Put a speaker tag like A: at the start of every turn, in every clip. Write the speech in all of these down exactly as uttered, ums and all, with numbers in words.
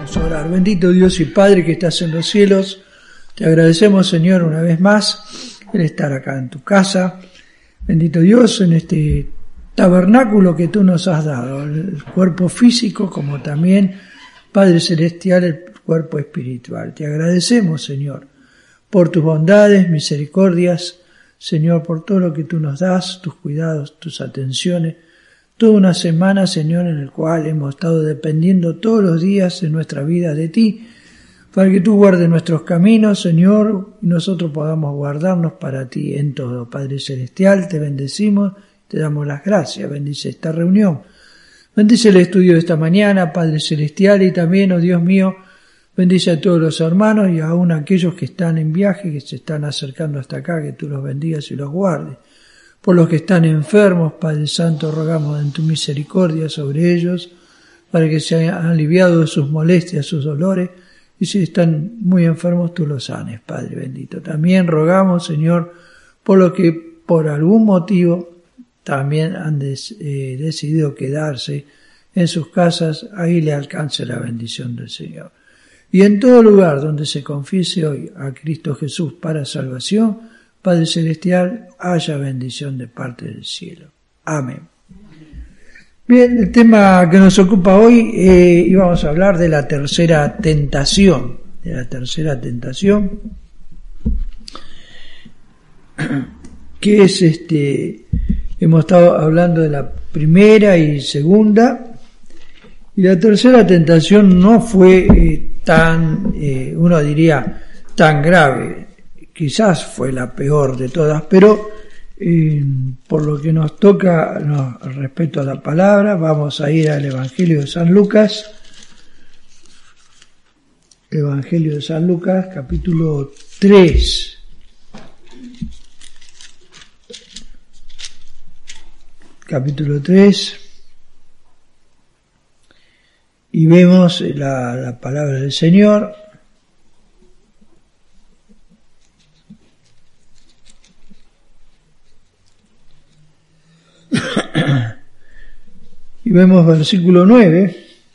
A: Vamos a orar. Bendito Dios y Padre que estás en los cielos, te agradecemos, Señor, una vez más el estar acá en tu casa. Bendito Dios, en este tabernáculo que tú nos has dado, el cuerpo físico como también, Padre Celestial, el cuerpo espiritual. Te agradecemos, Señor, por tus bondades, misericordias, Señor, por todo lo que tú nos das, tus cuidados, tus atenciones. Toda una semana, Señor, en el cual hemos estado dependiendo todos los días de nuestra vida de ti, para que tú guardes nuestros caminos, Señor, y nosotros podamos guardarnos para ti en todo. Padre Celestial, te bendecimos, te damos las gracias. Bendice esta reunión. Bendice el estudio de esta mañana, Padre Celestial, y también, oh Dios mío, bendice a todos los hermanos y aún a aquellos que están en viaje, que se están acercando hasta acá, que tú los bendigas y los guardes. Por los que están enfermos, Padre Santo, rogamos en tu misericordia sobre ellos, para que sean aliviados de sus molestias, sus dolores, y si están muy enfermos, tú los sanes, Padre bendito. También rogamos, Señor, por los que por algún motivo también han des, eh, decidido quedarse en sus casas, ahí le alcance la bendición del Señor. Y en todo lugar donde se confiese hoy a Cristo Jesús para salvación, Padre Celestial, haya bendición de parte del cielo. Amén. Bien, el tema que nos ocupa hoy, eh, íbamos a hablar de la tercera tentación, de la tercera tentación, que es este, hemos estado hablando de la primera y segunda, y la tercera tentación no fue eh, tan, eh, uno diría, tan grave. Quizás fue la peor de todas, pero eh, por lo que nos toca no, respecto a la palabra, vamos a ir al Evangelio de San Lucas. Evangelio de San Lucas, capítulo tres. Capítulo tres. Y vemos la, la palabra del Señor. Y vemos versículo nueve,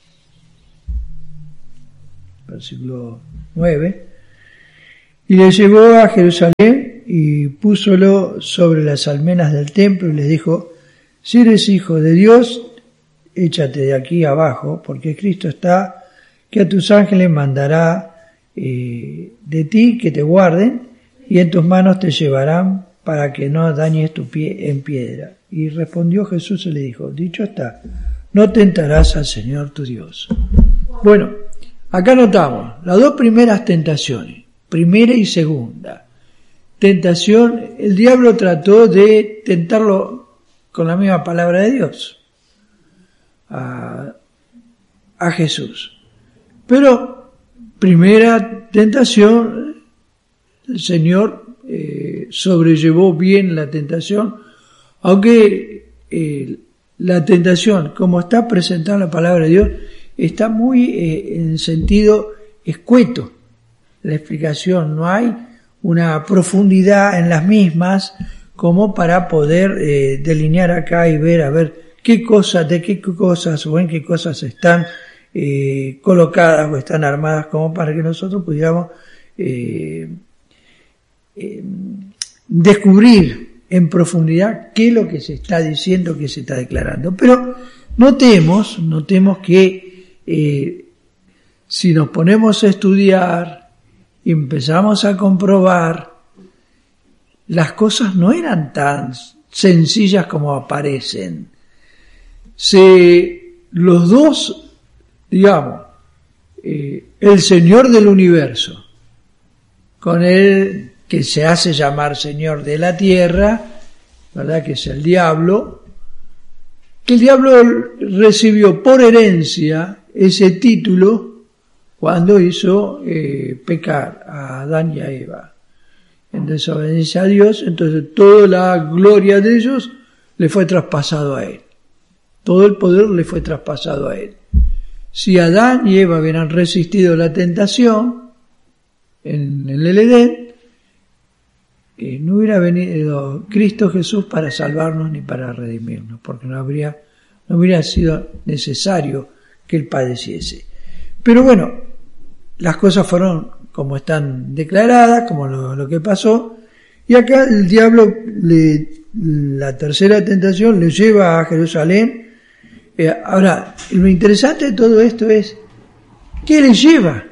A: versículo nueve, y le llevó a Jerusalén y púsolo sobre las almenas del templo y le dijo: si eres hijo de Dios, échate de aquí abajo, porque Cristo está, que a tus ángeles mandará eh, de ti que te guarden, y en tus manos te llevarán para que no dañes tu pie en piedra. Y respondió Jesús y le dijo: dicho está, no tentarás al Señor tu Dios. Bueno, acá notamos las dos primeras tentaciones, primera y segunda. Tentación, el diablo trató de tentarlo con la misma palabra de Dios a, a Jesús. Pero, primera tentación, el Señor eh, sobrellevó bien la tentación, aunque eh, la tentación, como está presentada en la palabra de Dios, está muy eh, en sentido escueto. La explicación, no hay una profundidad en las mismas como para poder eh, delinear acá y ver a ver qué cosas, de qué cosas o en qué cosas están eh, colocadas o están armadas, como para que nosotros pudiéramos eh, eh, descubrir en profundidad qué es lo que se está diciendo, qué se está declarando. Pero notemos, notemos que eh, si nos ponemos a estudiar y empezamos a comprobar, las cosas no eran tan sencillas como aparecen. Se, los dos, digamos, eh, el Señor del universo, con el que se hace llamar Señor de la tierra, ¿verdad?, que es el diablo, que el diablo recibió por herencia ese título cuando hizo eh, pecar a Adán y a Eva en desobediencia a Dios. Entonces toda la gloria de ellos le fue traspasado a él, todo el poder le fue traspasado a él. Si Adán y Eva hubieran resistido la tentación en el Edén, Eh, no hubiera venido Cristo Jesús para salvarnos ni para redimirnos, porque no habría, no hubiera sido necesario que Él padeciese. Pero bueno, las cosas fueron como están declaradas, como lo, lo que pasó, y acá el diablo, le, la tercera tentación, le lleva a Jerusalén. Eh, ahora, lo interesante de todo esto es, ¿qué le lleva?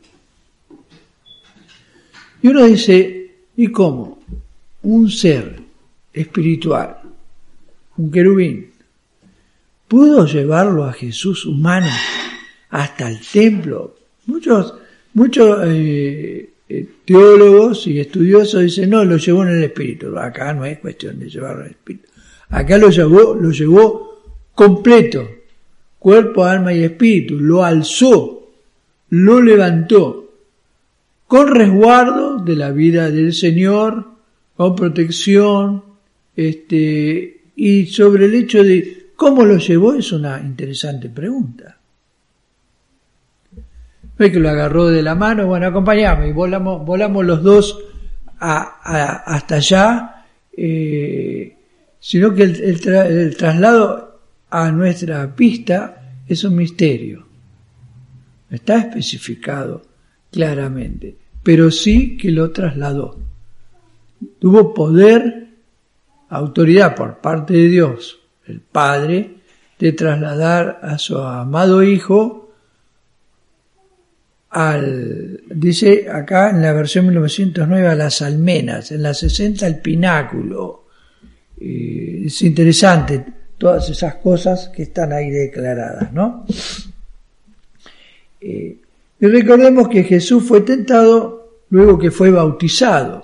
A: Y uno dice, ¿y cómo? Un ser espiritual, un querubín, ¿pudo llevarlo a Jesús humano hasta el templo? Muchos, muchos eh, eh, teólogos y estudiosos dicen, no, lo llevó en el espíritu. Acá no es cuestión de llevarlo en el espíritu. Acá lo llevó, lo llevó completo, cuerpo, alma y espíritu. Lo alzó, lo levantó, con resguardo de la vida del Señor, con protección, este, y sobre el hecho de cómo lo llevó es una interesante pregunta. Ve que lo agarró de la mano, bueno, acompañame, y volamos, volamos los dos a, a, hasta allá, eh, sino que el, el, tra, el traslado a nuestra pista es un misterio. Está especificado claramente, pero sí que lo trasladó. Tuvo poder, autoridad por parte de Dios, el Padre, de trasladar a su amado Hijo al, dice acá en la versión mil novecientos nueve, a las almenas, en la sesenta al pináculo. Eh, es interesante todas esas cosas que están ahí declaradas, ¿no? Eh, y recordemos que Jesús fue tentado luego que fue bautizado.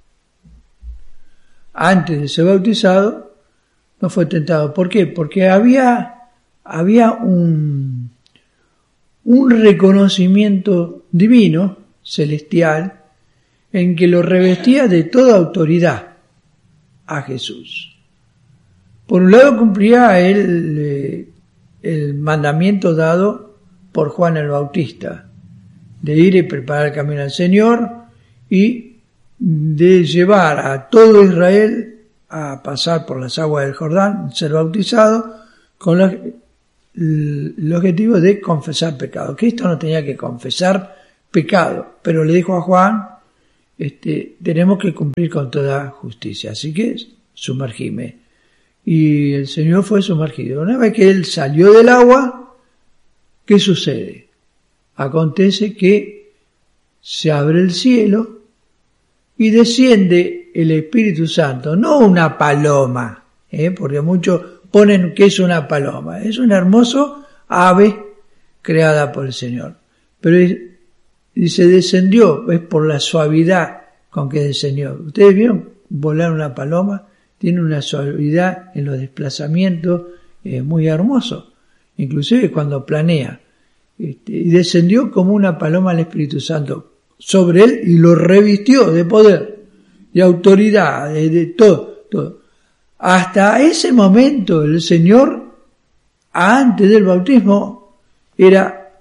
A: Antes de ser bautizado no fue tentado. ¿Por qué? Porque había, había un, un reconocimiento divino, celestial, en que lo revestía de toda autoridad a Jesús. Por un lado cumplía él eh, el mandamiento dado por Juan el Bautista, de ir y preparar el camino al Señor y de llevar a todo Israel a pasar por las aguas del Jordán, ser bautizado, con la, el, el objetivo de confesar pecado. Cristo no tenía que confesar pecado, pero le dijo a Juan, este, tenemos que cumplir con toda justicia, así que sumergime. Y el Señor fue sumergido. Una vez que él salió del agua, ¿qué sucede? Acontece que se abre el cielo y desciende el Espíritu Santo, no una paloma, ¿eh? Porque muchos ponen que es una paloma, es un hermoso ave creada por el Señor, pero es, dice descendió, es por la suavidad con que descendió. ¿Ustedes vieron volar una paloma? Tiene una suavidad en los desplazamientos eh, muy hermoso, inclusive cuando planea, este, y descendió como una paloma al Espíritu Santo sobre él y lo revistió de poder, de autoridad, de, de todo, todo. Hasta ese momento el Señor, antes del bautismo, era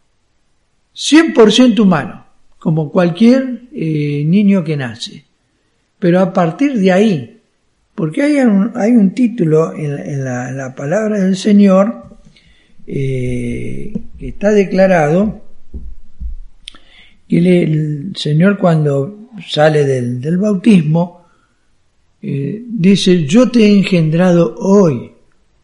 A: cien por ciento humano, como cualquier eh, niño que nace. Pero a partir de ahí, porque hay un, hay un título en, en, la, en la palabra del Señor eh, que está declarado, que le, el Señor cuando sale del, del bautismo, eh, dice, yo te he engendrado hoy.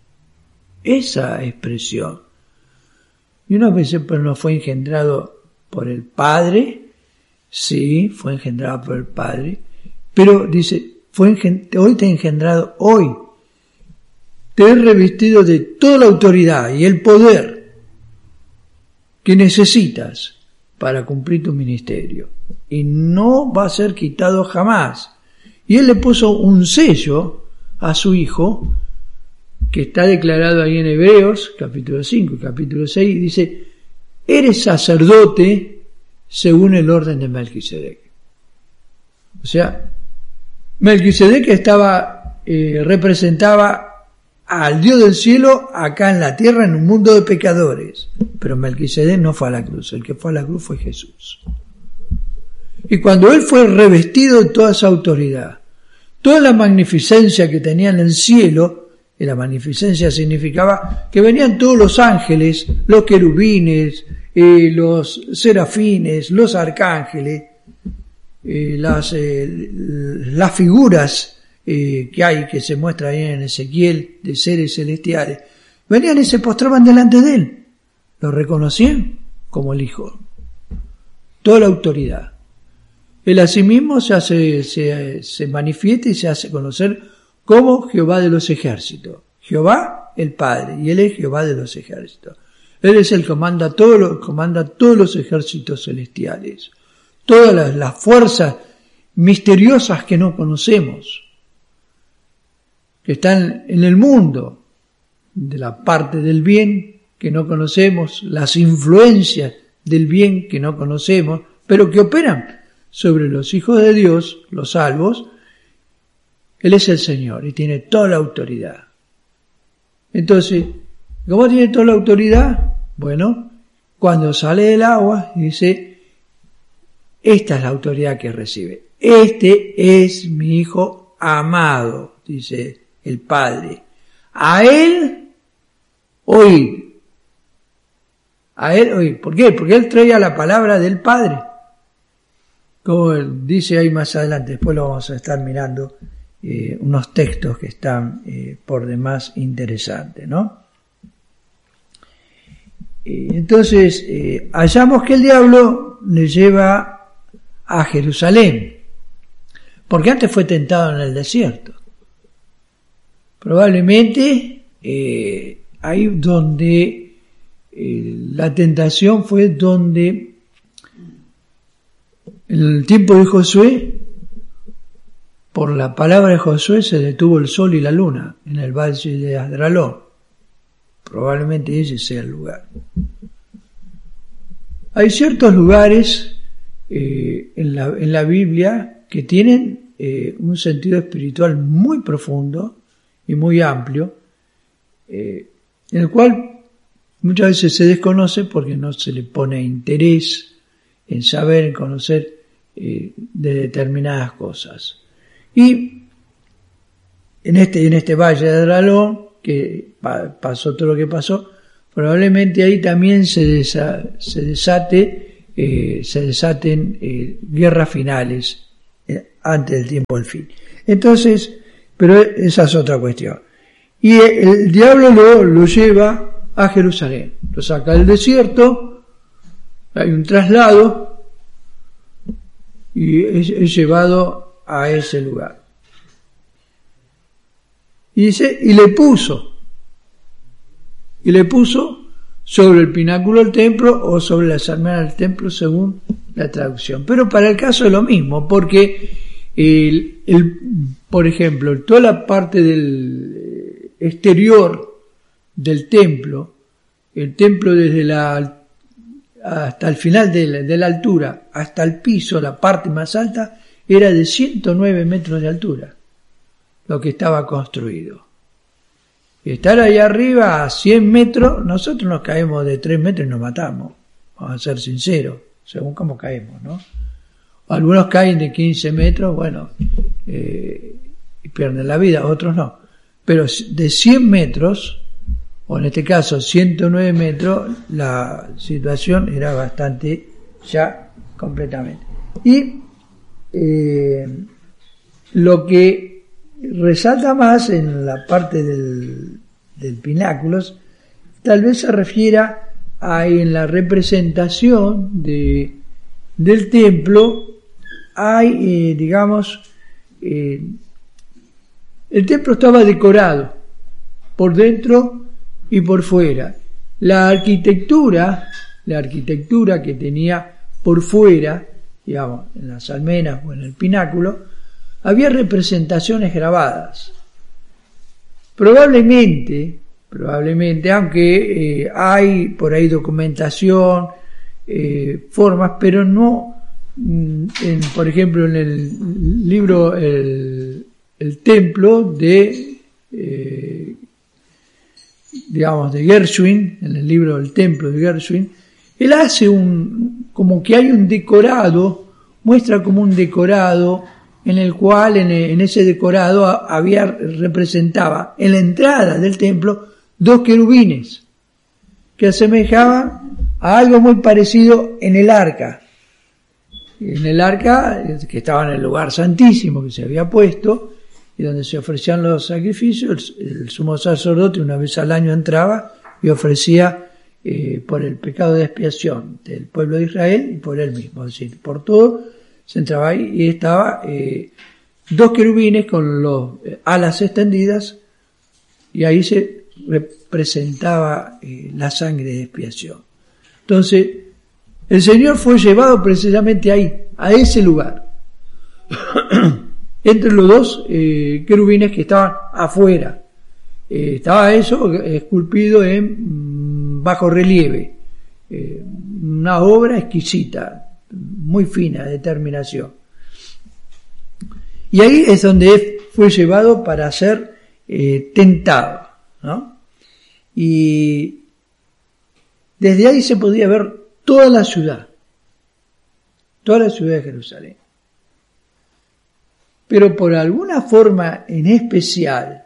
A: Esa expresión. Y uno dice, pero no fue engendrado por el Padre. Sí, fue engendrado por el Padre. Pero dice, fue engend- hoy te he engendrado hoy. Te he revestido de toda la autoridad y el poder que necesitas para cumplir tu ministerio. Y no va a ser quitado jamás. Y él le puso un sello a su hijo, que está declarado ahí en Hebreos, capítulo cinco y capítulo seis, y dice, eres sacerdote según el orden de Melquisedec. O sea, Melquisedec estaba, eh, representaba al Dios del cielo acá en la tierra, en un mundo de pecadores. Pero Melquisedec no fue a la cruz, el que fue a la cruz fue Jesús. Y cuando él fue revestido de toda esa autoridad, toda la magnificencia que tenía en el cielo, y la magnificencia significaba que venían todos los ángeles, los querubines, eh, los serafines, los arcángeles, eh, las, eh, las figuras eh, que hay, que se muestra ahí en Ezequiel, de seres celestiales, venían y se postraban delante de él. Lo reconocían como el Hijo. Toda la autoridad. Él asimismo se hace, se, se manifiesta y se hace conocer como Jehová de los ejércitos. Jehová, el Padre, y Él es Jehová de los ejércitos. Él es el que comanda, todo lo, comanda todos los ejércitos celestiales. Todas las, las fuerzas misteriosas que no conocemos, que están en el mundo, de la parte del bien que no conocemos, las influencias del bien que no conocemos, pero que operan sobre los hijos de Dios, los salvos. Él es el Señor y tiene toda la autoridad. Entonces, ¿cómo tiene toda la autoridad? Bueno, cuando sale del agua, dice, esta es la autoridad que recibe. Este es mi Hijo amado, dice el Padre. A Él oíd. A Él oíd. ¿Por qué? Porque Él traía la palabra del Padre. Como dice ahí más adelante, después lo vamos a estar mirando, eh, unos textos que están eh, por demás interesantes, ¿no? Eh, entonces, eh, hallamos que el diablo le lleva a Jerusalén, porque antes fue tentado en el desierto. Probablemente eh, ahí donde eh, la tentación fue donde en el tiempo de Josué, por la palabra de Josué se detuvo el sol y la luna en el valle de Adralón. Probablemente ese sea el lugar. Hay ciertos lugares eh, en, la, en la Biblia que tienen eh, un sentido espiritual muy profundo y muy amplio, eh, en el cual muchas veces se desconoce porque no se le pone interés en saber, en conocer eh, de determinadas cosas. Y en este, en este valle de Adralón, que pa, pasó todo lo que pasó, probablemente ahí también se, desa, se desate, eh, se desaten eh, guerras finales eh, antes del tiempo del fin. Entonces, pero esa es otra cuestión. Y el, el diablo lo, lo lleva a Jerusalén, lo saca del desierto, hay un traslado y es, es llevado a ese lugar. Y dice, y le puso, y le puso sobre el pináculo del templo o sobre las almenas del templo según la traducción. Pero para el caso es lo mismo, porque el, el, por ejemplo, toda la parte del exterior del templo, el templo desde la hasta el final de la, de la altura, hasta el piso, la parte más alta, era de ciento nueve metros de altura, lo que estaba construido. Y estar ahí arriba a cien metros, nosotros nos caemos de tres metros y nos matamos, vamos a ser sinceros, según cómo caemos, ¿no? Algunos caen de quince metros, bueno, eh, y pierden la vida, otros no. Pero de cien metros, o en este caso ciento nueve metros, la situación era bastante ya completamente. Y eh, lo que resalta más en la parte del, del pináculo, tal vez se refiera a en la representación de, del templo, hay, eh, digamos, eh, el templo estaba decorado por dentro y por fuera. La arquitectura, la arquitectura que tenía por fuera, digamos, en las almenas o en el pináculo, había representaciones grabadas. Probablemente, probablemente, aunque eh, hay por ahí documentación, eh, formas, pero no, en, por ejemplo, en el libro El, el Templo de, eh, digamos, de Gershwin, en el libro El Templo de Gershwin, él hace un, como que hay un decorado, muestra como un decorado en el cual en, en ese decorado había, representaba en la entrada del templo dos querubines que asemejaban a algo muy parecido en el arca. En el arca, que estaba en el lugar santísimo que se había puesto, y donde se ofrecían los sacrificios, el, el sumo sacerdote una vez al año entraba y ofrecía eh, por el pecado de expiación del pueblo de Israel y por él mismo, es decir, por todo se entraba ahí y estaba eh, dos querubines con los eh, alas extendidas, y ahí se representaba eh, la sangre de expiación. Entonces, el Señor fue llevado precisamente ahí, a ese lugar, entre los dos eh, querubines que estaban afuera. Eh, estaba eso esculpido en bajo relieve, eh, una obra exquisita, muy fina de terminación. Y ahí es donde él fue llevado para ser eh, tentado, ¿no? Y desde ahí se podía ver toda la ciudad, toda la ciudad de Jerusalén. Pero por alguna forma en especial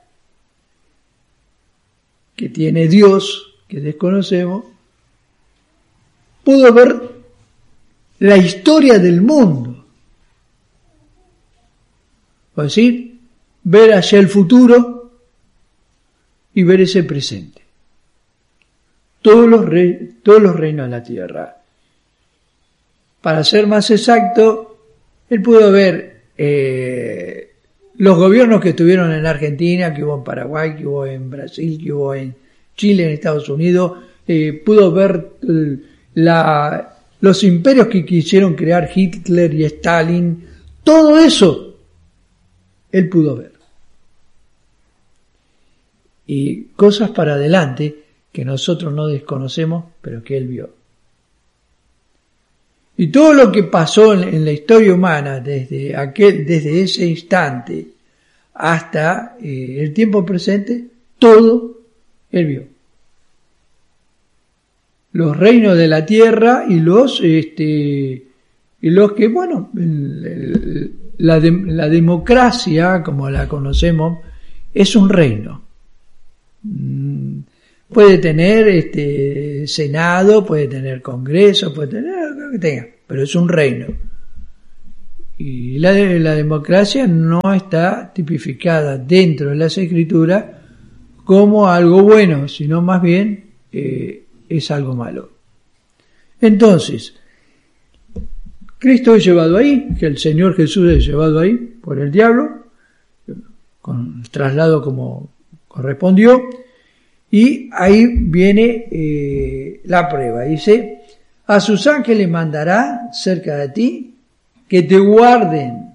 A: que tiene Dios, que desconocemos, pudo ver la historia del mundo. Es decir, ver hacia el futuro y ver ese presente. Todos los, re, todos los reinos de la tierra. Para ser más exacto, él pudo ver eh, los gobiernos que estuvieron en Argentina, que hubo en Paraguay, que hubo en Brasil, que hubo en Chile, en Estados Unidos. Eh, pudo ver la, los imperios que quisieron crear Hitler y Stalin. Todo eso él pudo ver. Y cosas para adelante que nosotros no desconocemos, pero que él vio. Y todo lo que pasó en, en la historia humana desde aquel, desde ese instante hasta eh, el tiempo presente, todo él vio. Los reinos de la tierra y los este y los que, bueno, el, el, la, de, la democracia, como la conocemos, es un reino. Puede tener este senado, puede tener congreso, puede tener lo que tenga, pero es un reino. Y la, la democracia no está tipificada dentro de las escrituras como algo bueno, sino más bien eh, es algo malo. Entonces, Cristo es llevado ahí, que el Señor Jesús es llevado ahí por el diablo, con traslado como correspondió. Y ahí viene eh, la prueba. Dice, a sus ángeles mandará cerca de ti que te guarden.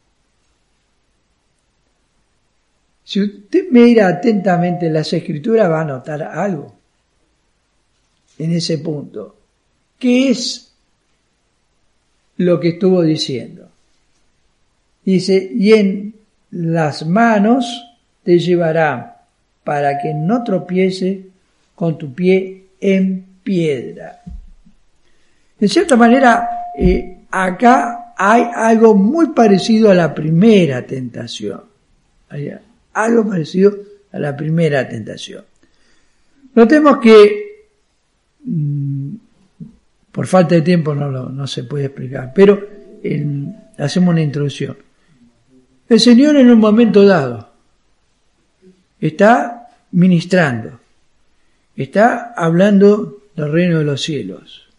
A: Si usted mira atentamente las escrituras va a notar algo en ese punto. ¿Qué es lo que estuvo diciendo? Dice, y en las manos te llevará para que no tropiece con tu pie en piedra. En cierta manera, eh, acá hay algo muy parecido a la primera tentación. Hay algo parecido a la primera tentación. Notemos que, mmm, por falta de tiempo no, lo, no se puede explicar, pero eh, hacemos una introducción. El Señor en un momento dado está ministrando, está hablando del reino de los cielos,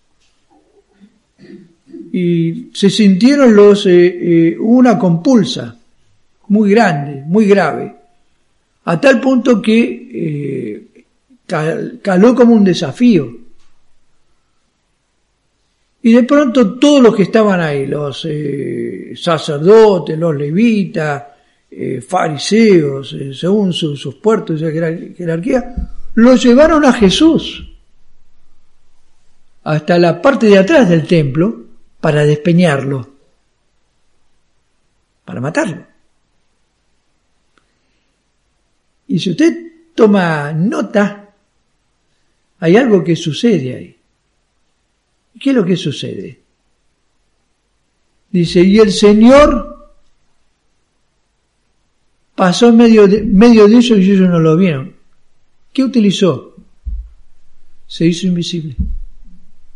A: y se sintieron los eh, eh, una compulsa muy grande, muy grave, a tal punto que eh, cal, caló como un desafío. Y de pronto todos los que estaban ahí, los eh, sacerdotes, los levitas, Eh, fariseos, eh, según su, sus puertos y jerarquía, lo llevaron a Jesús hasta la parte de atrás del templo para despeñarlo, para matarlo. Y si usted toma nota, hay algo que sucede ahí. ¿Qué es lo que sucede? Dice, y el Señor pasó en medio de, medio de ellos y ellos no lo vieron. ¿Qué utilizó? Se hizo invisible.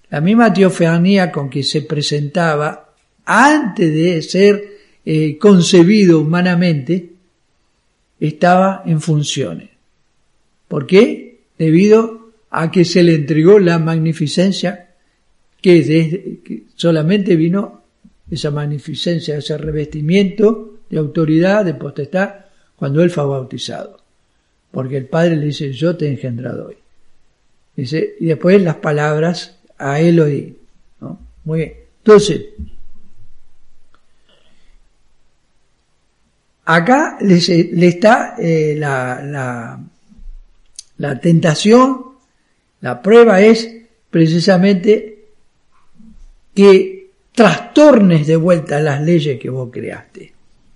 A: La misma teofanía con que se presentaba antes de ser eh, concebido humanamente, estaba en funciones. ¿Por qué? Debido a que se le entregó la magnificencia que, desde, que solamente vino esa magnificencia, ese revestimiento de autoridad, de potestad, cuando él fue bautizado. Porque el Padre le dice, yo te he engendrado hoy. Dice, y después las palabras a él oí, ¿no? Muy bien. Entonces, acá le, le está eh, la, la, la tentación, la prueba es precisamente que trastornes de vuelta las leyes que vos creaste.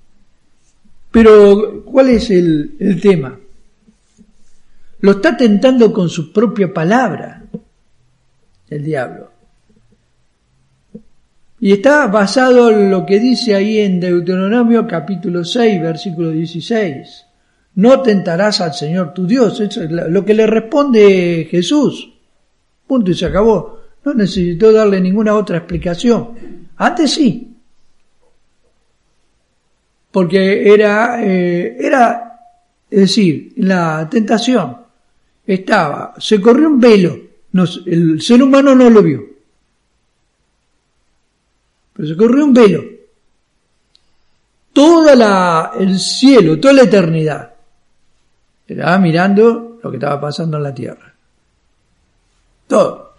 A: Pero, ¿cuál es el, el tema? Lo está tentando con su propia palabra, el diablo. Y está basado en lo que dice ahí en Deuteronomio capítulo seis, versículo dieciséis. No tentarás al Señor tu Dios. Eso es lo que le responde Jesús. Punto y se acabó. No necesitó darle ninguna otra explicación. Antes sí. Porque era, eh, era, es decir, la tentación estaba, se corrió un velo, no, el ser humano no lo vio, pero se corrió un velo, toda la, el cielo, toda la eternidad, estaba mirando lo que estaba pasando en la tierra, todo,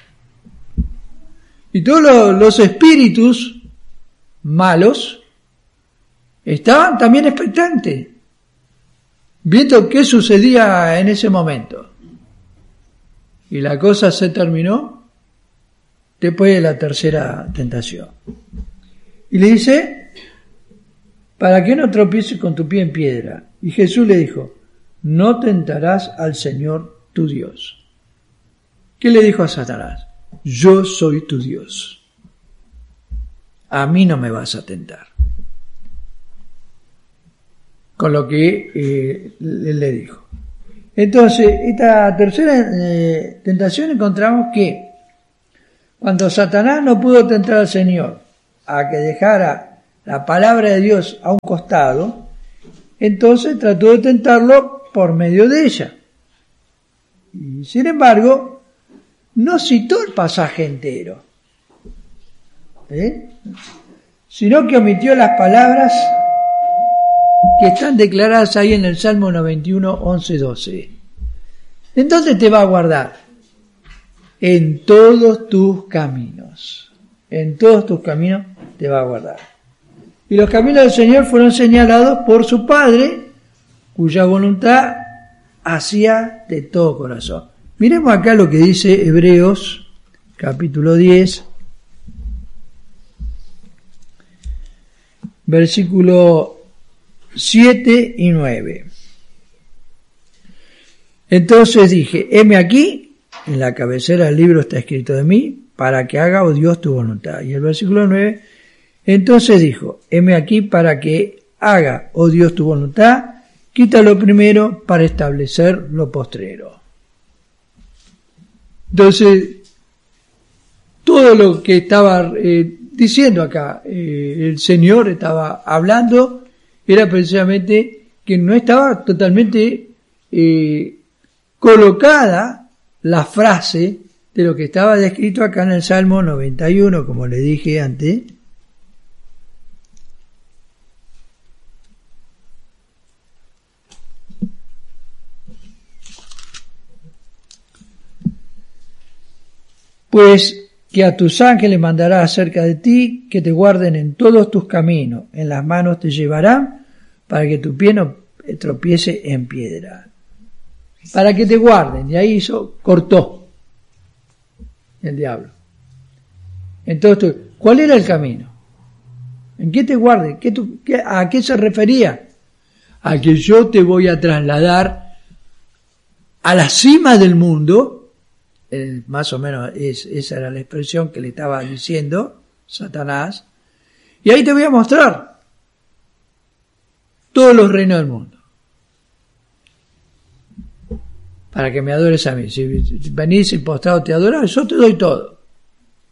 A: y todos los, los espíritus malos estaban también expectantes, viendo qué sucedía en ese momento. Y la cosa se terminó después de la tercera tentación. Y le dice, para que no tropieces con tu pie en piedra. Y Jesús le dijo, no tentarás al Señor tu Dios. ¿Qué le dijo a Satanás? Yo soy tu Dios. A mí no me vas a tentar. Con lo que eh, él le dijo. Entonces, esta tercera eh, tentación encontramos que cuando Satanás no pudo tentar al Señor a que dejara la palabra de Dios a un costado, entonces trató de tentarlo por medio de ella. Y sin embargo, no citó el pasaje entero, ¿eh? Sino que omitió las palabras que están declaradas ahí en el Salmo noventa y uno, once, doce. ¿En dónde te va a guardar? En todos tus caminos. En todos tus caminos te va a guardar. Y los caminos del Señor fueron señalados por su Padre, cuya voluntad hacía de todo corazón. Miremos acá lo que dice Hebreos, capítulo diez, versículo siete y nueve. Entonces dije, heme aquí, en la cabecera del libro está escrito de mí, para que haga, oh Dios, tu voluntad. Y el versículo nueve, entonces dijo, heme aquí para que haga, oh Dios, tu voluntad, quita lo primero para establecer lo postrero. Entonces, todo lo que estaba eh, diciendo acá, eh, el Señor estaba hablando, era precisamente que no estaba totalmente eh, colocada la frase de lo que estaba descrito acá en el Salmo noventa y uno, como le dije antes. Pues que a tus ángeles mandará acerca de ti, que te guarden en todos tus caminos, en las manos te llevarán, para que tu pie no tropiece en piedra. Para que te guarden, y ahí hizo, cortó el diablo. Entonces, ¿cuál era el camino? ¿En qué te guarde? ¿Qué tú, qué, ¿A qué se refería? A que yo te voy a trasladar a la cima del mundo. Eh, más o menos es, esa era la expresión que le estaba diciendo Satanás, y ahí te voy a mostrar todos los reinos del mundo para que me adores a mí. Si venís y postrado te adoras, yo te doy todo.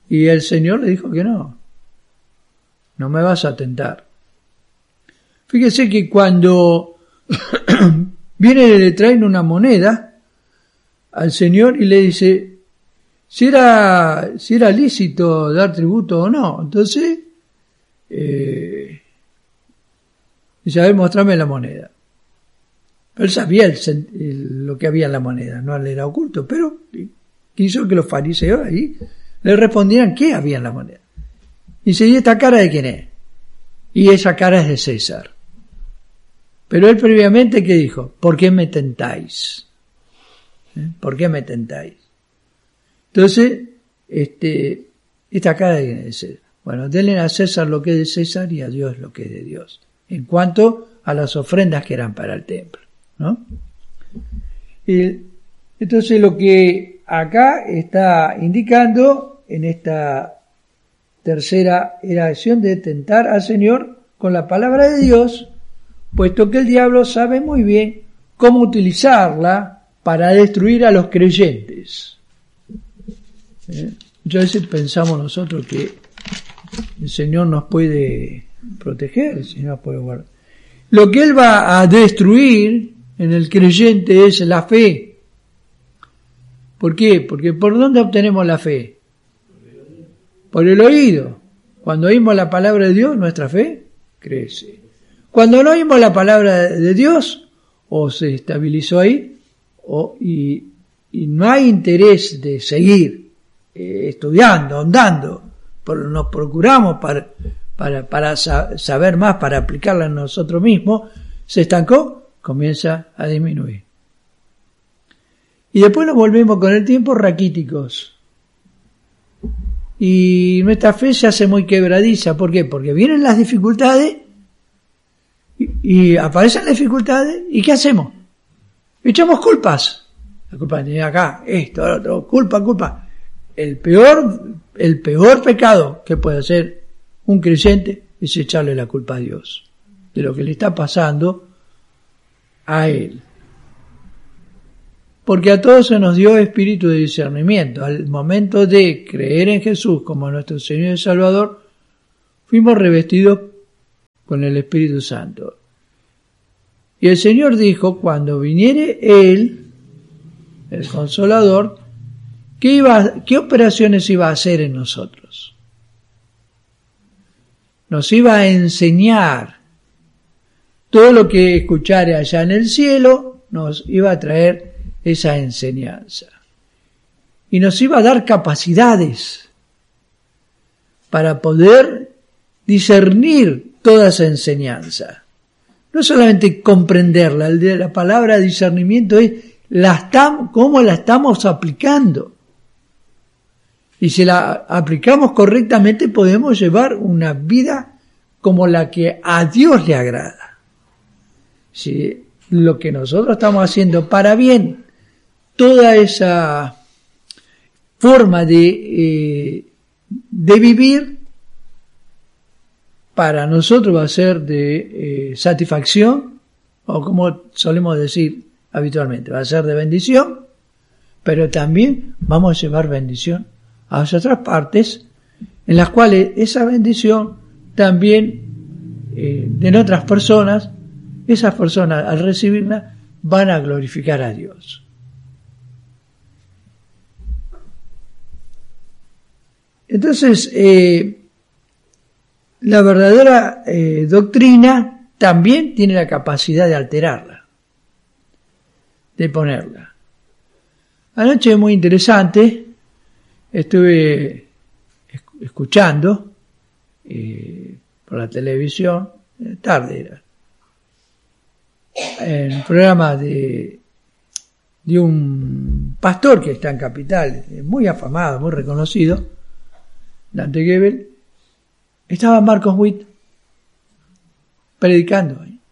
A: Y el Señor le dijo que no, no me vas a tentar. Fíjese que cuando viene y le traen una moneda al Señor y le dice si era, si era lícito dar tributo o no, entonces eh, dice, a ver, mostrame la moneda. Él sabía el, el, lo que había en la moneda, no le era oculto, pero quiso que los fariseos ahí le respondieran qué había en la moneda. Y dice, ¿y esta cara de quién es? Y esa cara es de César. Pero él previamente, ¿qué dijo? ¿Por qué me tentáis? ¿Eh? ¿Por qué me tentáis? Entonces, este, esta cara de quién es de César. Bueno, denle a César lo que es de César y a Dios lo que es de Dios. En cuanto a las ofrendas que eran para el templo, ¿no? Y entonces lo que acá está indicando en esta tercera acción de tentar al Señor con la palabra de Dios, puesto que el diablo sabe muy bien cómo utilizarla para destruir a los creyentes. ¿Eh? Muchas veces pensamos nosotros que el Señor nos puede proteger, el Señor nos puede guardar. Lo que Él va a destruir en el creyente es la fe. ¿Por qué? Porque ¿por dónde obtenemos la fe? Por el oído. Cuando oímos la palabra de Dios, nuestra fe crece. Cuando no oímos la palabra de Dios, o se estabilizó ahí, o, y, y no hay interés de seguir eh, estudiando, ahondando, por, nos procuramos para, para, para sa- saber más, para aplicarla en nosotros mismos, se estancó, comienza a disminuir. Y después nos volvemos con el tiempo raquíticos. Y nuestra fe se hace muy quebradiza. ¿Por qué? Porque vienen las dificultades y, y aparecen las dificultades. ¿Y qué hacemos? Echamos culpas. La culpa tiene acá, esto, lo otro, culpa, culpa. El peor, el peor pecado que puede hacer un creyente es echarle la culpa a Dios de lo que le está pasando a él. Porque a todos se nos dio espíritu de discernimiento. Al momento de creer en Jesús como nuestro Señor y Salvador, fuimos revestidos con el Espíritu Santo. Y el Señor dijo, cuando viniere Él, el Consolador, ¿qué, iba, qué operaciones iba a hacer en nosotros? Nos iba a enseñar todo lo que escuchare allá en el cielo, nos iba a traer esa enseñanza. Y nos iba a dar capacidades para poder discernir toda esa enseñanza. No solamente comprenderla, el de la palabra discernimiento es la estamos, cómo la estamos aplicando. Y si la aplicamos correctamente podemos llevar una vida como la que a Dios le agrada. Si lo que nosotros estamos haciendo para bien, toda esa forma de, eh, de vivir, para nosotros va a ser de eh, satisfacción, o como solemos decir habitualmente, va a ser de bendición, pero también vamos a llevar bendición a las otras partes, en las cuales esa bendición también eh, en otras personas, esas personas al recibirla van a glorificar a Dios. Entonces, eh, la verdadera eh, doctrina también tiene la capacidad de alterarla, de ponerla. Anoche, muy interesante, estuve escuchando eh, por la televisión, tarde era, en el programa de, de un pastor que está en Capital, muy afamado, muy reconocido, Dante Gebel. Estaba Marcos Witt predicando ahí.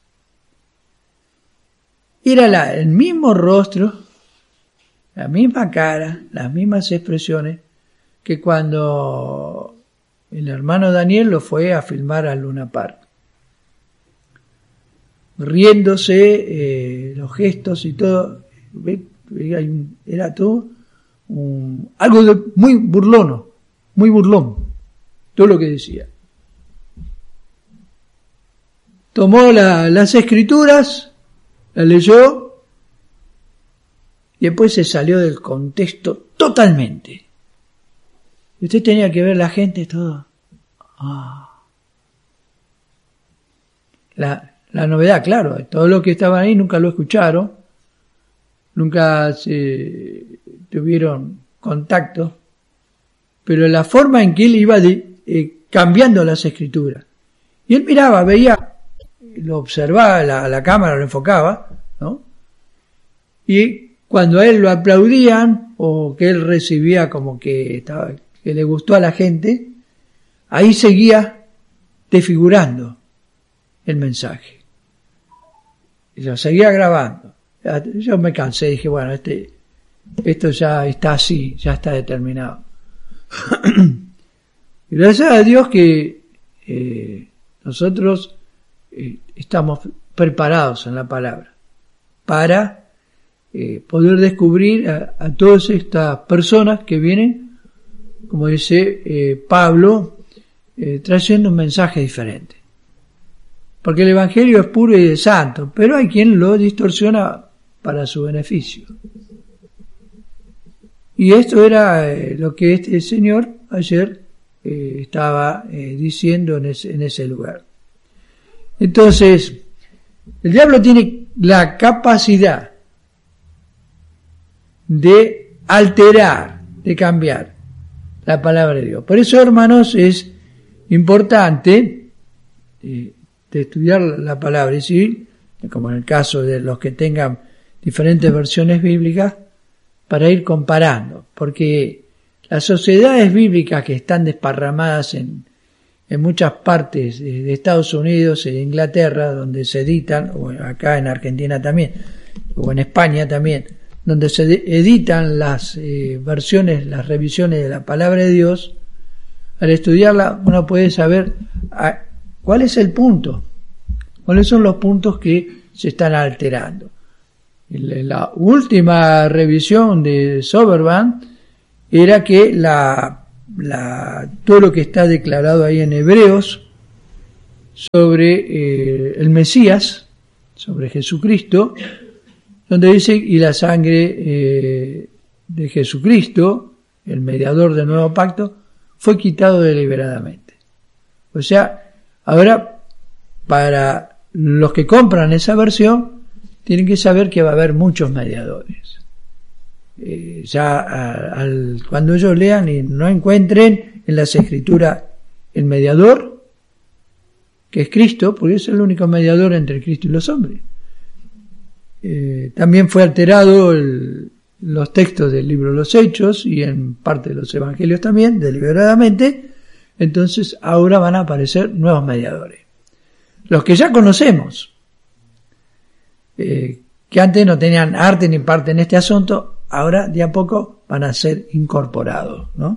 A: Era la, el mismo rostro, la misma cara, las mismas expresiones que cuando el hermano Daniel lo fue a filmar al Luna Park. Riéndose, eh, los gestos y todo, era todo un, algo de, muy burlono. muy burlón, todo lo que decía. Tomó la, las escrituras, las leyó, y después se salió del contexto totalmente. Y usted tenía que ver la gente todo. Ah. La, la novedad, claro, todos los que estaban ahí nunca lo escucharon, nunca se tuvieron contacto, pero la forma en que él iba de, eh, cambiando las escrituras. Y él miraba, veía, lo observaba, la, la cámara lo enfocaba, ¿no? Y cuando a él lo aplaudían, o que él recibía como que estaba, que le gustó a la gente, ahí seguía desfigurando el mensaje. Y lo seguía grabando. Yo me cansé, dije, bueno, este, esto ya está así, ya está determinado. Y gracias a Dios que eh, nosotros eh, estamos preparados en la palabra para eh, poder descubrir a, a todas estas personas que vienen, como dice eh, Pablo, eh, trayendo un mensaje diferente. Porque el Evangelio es puro y de santo, pero hay quien lo distorsiona para su beneficio. Y esto era eh, lo que este señor ayer eh, estaba eh, diciendo en ese, en ese lugar. Entonces, el diablo tiene la capacidad de alterar, de cambiar la palabra de Dios. Por eso, hermanos, es importante eh, de estudiar la palabra, es decir, como en el caso de los que tengan diferentes versiones bíblicas, para ir comparando, porque las sociedades bíblicas que están desparramadas en, en muchas partes de Estados Unidos e Inglaterra, donde se editan, o acá en Argentina también, o en España también, donde se editan las eh, versiones, las revisiones de la palabra de Dios, al estudiarla uno puede saber a, cuál es el punto, cuáles son los puntos que se están alterando. La última revisión de Soberban era que la, la, todo lo que está declarado ahí en Hebreos sobre eh, el Mesías, sobre Jesucristo, donde dice, y la sangre eh, de Jesucristo, el mediador del nuevo pacto, fue quitado deliberadamente. O sea, ahora, para los que compran esa versión, tienen que saber que va a haber muchos mediadores. Eh, ya a, al, cuando ellos lean y no encuentren en las escrituras el mediador, que es Cristo, porque es el único mediador entre Cristo y los hombres. Eh, también fue alterado el, los textos del libro de los Hechos y en parte de los Evangelios también, deliberadamente. Entonces ahora van a aparecer nuevos mediadores. Los que ya conocemos, Eh, que antes no tenían arte ni parte en este asunto, ahora de a poco van a ser incorporados, ¿no?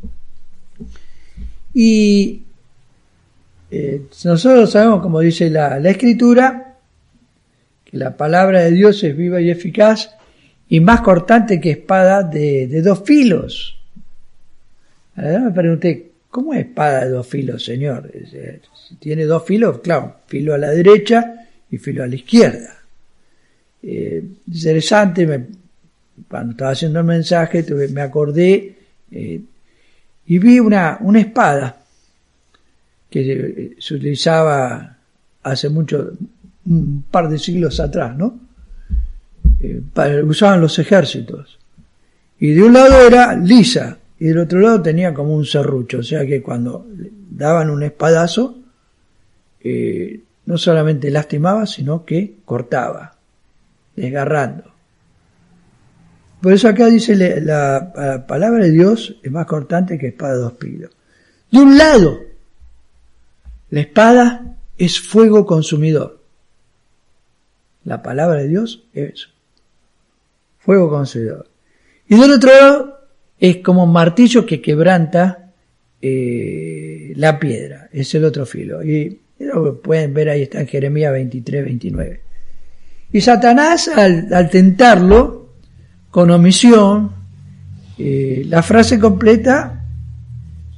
A: Y eh, nosotros sabemos, como dice la, la Escritura, que la palabra de Dios es viva y eficaz y más cortante que espada de, de dos filos. Ahora me pregunté, ¿cómo es espada de dos filos, Señor? Si tiene dos filos, claro, filo a la derecha y filo a la izquierda. Eh, interesante, me, cuando estaba haciendo el mensaje tuve, me acordé eh, y vi una, una espada que eh, se utilizaba hace mucho, un par de siglos atrás, ¿no? Eh, para, usaban los ejércitos, y de un lado era lisa y del otro lado tenía como un serrucho, o sea que cuando daban un espadazo eh, no solamente lastimaba, sino que cortaba, desgarrando. Por eso acá dice la, la palabra de Dios es más cortante que espada de dos filos. De un lado, la espada es fuego consumidor. La palabra de Dios es fuego consumidor. Y del otro lado es como un martillo que quebranta eh, la piedra. Es el otro filo. Y lo pueden ver ahí, está en Jeremías veintitrés, veintinueve. Y Satanás, al, al tentarlo, con omisión, eh, la frase completa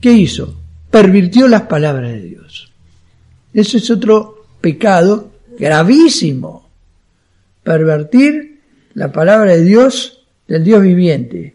A: ¿qué hizo? Pervirtió las palabras de Dios. Eso es otro pecado gravísimo. Pervertir la palabra de Dios, del Dios viviente.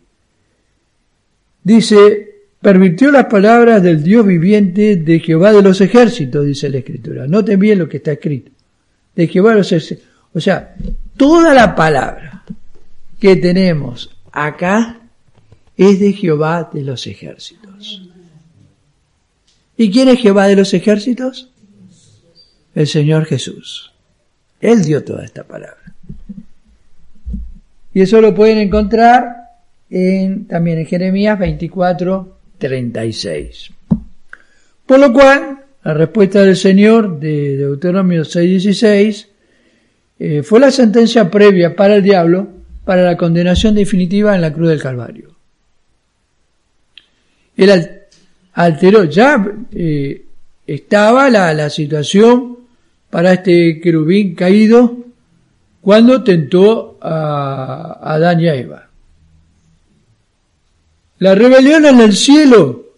A: Dice, pervirtió las palabras del Dios viviente de Jehová de los ejércitos, dice la Escritura. Noten bien lo que está escrito. De Jehová de los ejércitos. O sea, toda la palabra que tenemos acá es de Jehová de los ejércitos. ¿Y quién es Jehová de los ejércitos? El Señor Jesús. Él dio toda esta palabra. Y eso lo pueden encontrar en, también en Jeremías veinticuatro, treinta y seis. Por lo cual, la respuesta del Señor de Deuteronomio seis, dieciséis eh, fue la sentencia previa para el diablo para la condenación definitiva en la cruz del Calvario. Él alteró, ya eh, estaba la, la situación para este querubín caído cuando tentó a, a Adán y a Eva. La rebelión en el cielo,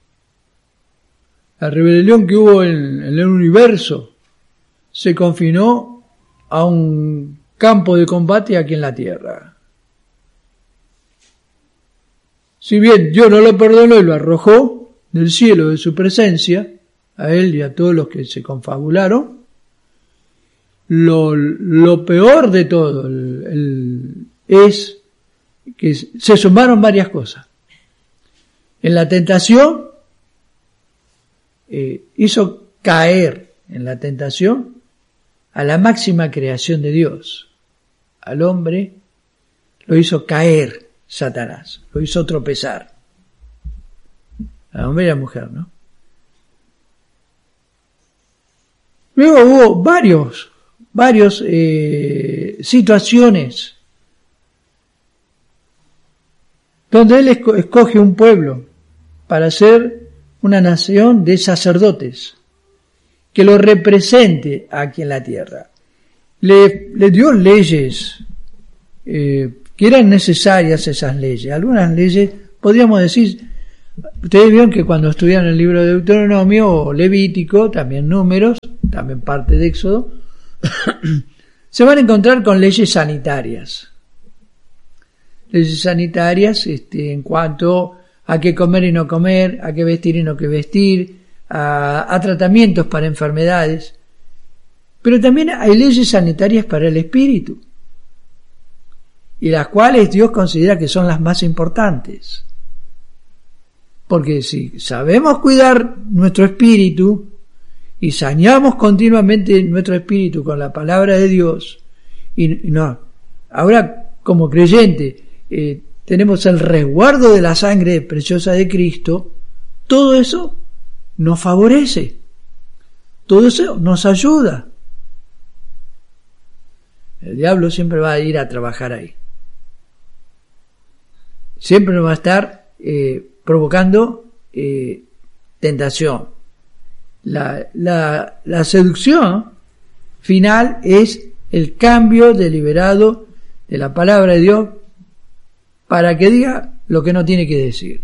A: la rebelión que hubo en, en el universo, se confinó a un campo de combate aquí en la tierra. Si bien Dios no lo perdonó y lo arrojó del cielo de su presencia, a él y a todos los que se confabularon, lo, lo peor de todo el, el, es que se sumaron varias cosas. En la tentación, eh, hizo caer en la tentación a la máxima creación de Dios. Al hombre lo hizo caer Satanás, lo hizo tropezar. Al hombre y a la mujer, ¿no? Luego hubo varios, varios eh, situaciones donde él escoge un pueblo para ser una nación de sacerdotes que lo represente aquí en la tierra. Le, le dio leyes eh, que eran necesarias, esas leyes. Algunas leyes, podríamos decir, ustedes vieron que cuando estudian el libro de Deuteronomio o Levítico, también Números, también parte de Éxodo, se van a encontrar con leyes sanitarias. Leyes sanitarias este, en cuanto a qué comer y no comer, a qué vestir y no qué vestir, a, a tratamientos para enfermedades. Pero también hay leyes sanitarias para el espíritu, y las cuales Dios considera que son las más importantes. Porque si sabemos cuidar nuestro espíritu y saneamos continuamente nuestro espíritu con la palabra de Dios, y no, ahora como creyente eh, tenemos el resguardo de la sangre preciosa de Cristo, todo eso nos favorece, todo eso nos ayuda. El diablo siempre va a ir a trabajar ahí. Siempre nos va a estar eh, provocando eh, tentación. La, la, la seducción final es el cambio deliberado de la palabra de Dios para que diga lo que no tiene que decir.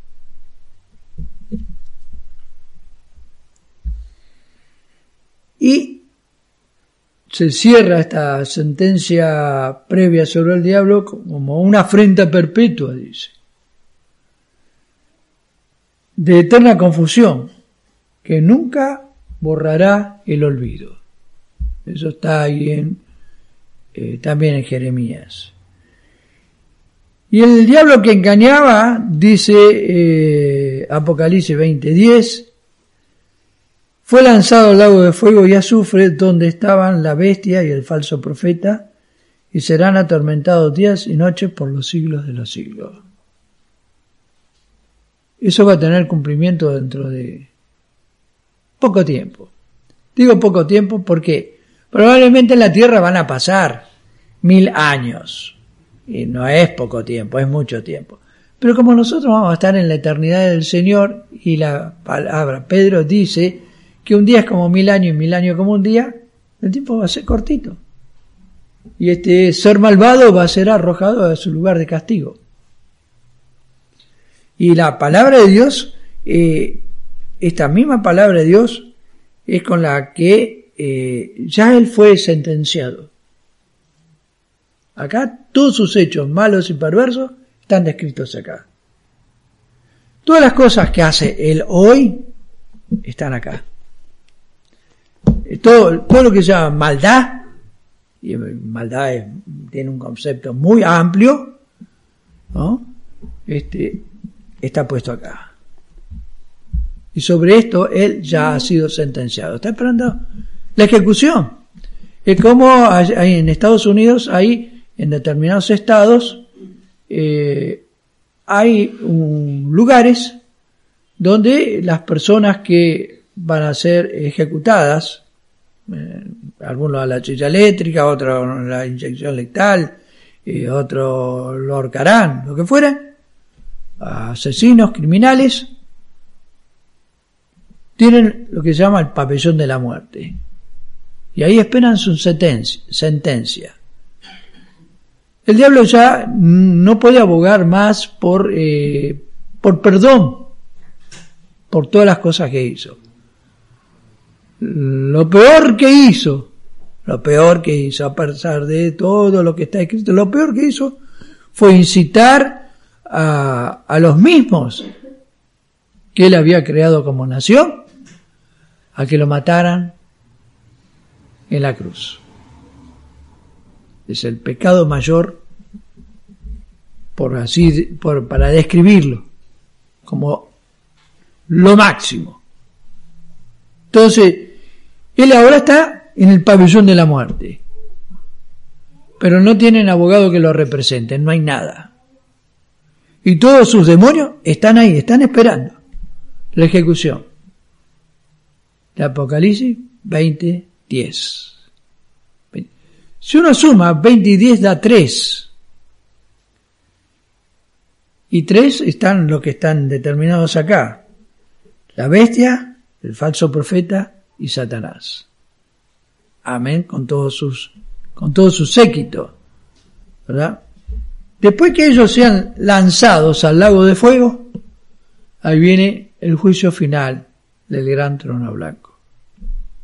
A: Y se cierra esta sentencia previa sobre el diablo como una afrenta perpetua, dice, de eterna confusión, que nunca borrará el olvido. Eso está ahí en, eh, también en Jeremías. Y el diablo que engañaba, dice eh, Apocalipsis veinte diez, fue lanzado al lago de fuego y azufre, donde estaban la bestia y el falso profeta, y serán atormentados días y noches por los siglos de los siglos. Eso va a tener cumplimiento dentro de poco tiempo. Digo poco tiempo porque probablemente en la tierra van a pasar mil años. Y no es poco tiempo, es mucho tiempo. Pero como nosotros vamos a estar en la eternidad del Señor, y la palabra, Pedro dice que un día es como mil años y mil años como un día, el tiempo va a ser cortito. Y este ser malvado va a ser arrojado a su lugar de castigo. Y la palabra de Dios eh, esta misma palabra de Dios es con la que eh, ya él fue sentenciado. Acá todos sus hechos malos y perversos están descritos acá. Todas las cosas que hace él hoy están acá. Todo, todo lo que se llama maldad, y maldad es, tiene un concepto muy amplio, ¿no? Este, está puesto acá. Y sobre esto él ya ha sido sentenciado. Está esperando la ejecución. Es como hay, en Estados Unidos, hay en determinados estados, eh, hay um, lugares donde las personas que van a ser ejecutadas, eh, algunos a la silla eléctrica, otros a la inyección letal, eh, otros lo ahorcarán, lo que fuera, asesinos, criminales, tienen lo que se llama el pabellón de la muerte. Y ahí esperan su sentencia. El diablo ya no puede abogar más por, eh, por perdón, por todas las cosas que hizo. Lo peor que hizo, lo peor que hizo, a pesar de todo lo que está escrito, lo peor que hizo fue incitar a, a los mismos que él había creado como nación, a que lo mataran en la cruz. Es el pecado mayor, por así, por, para describirlo, como lo máximo. Entonces, él ahora está en el pabellón de la muerte, pero no tienen abogado que lo representen, no hay nada. Y todos sus demonios están ahí, están esperando la ejecución. De Apocalipsis veinte, diez. Si uno suma veinte y diez da tres. Y tres están los que están determinados acá. La bestia, el falso profeta y Satanás. Amén, con todos sus, con todo su séquito, ¿verdad? Después que ellos sean lanzados al lago de fuego, ahí viene el juicio final del gran trono blanco.